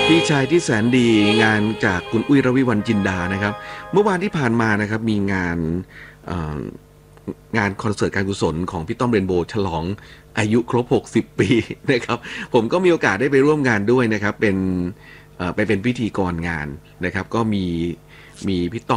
พี่ชายที่แสนดีงานจากคุณอุ้ยระวิวรรณจินดานะครับเมื่อวานที่ผ่านมานะครับมีงานเอ่องานคอนเสิร์ตการกุศลของพี่ต้อมเรนโบว์ฉลองอายุครบ60ปีนะครับผมก็มีโอกาสได้ไปร่วมงานด้วยนะครับเป็นไปเป็นพิธีกรงานนะครับก็มีพี่ต้อม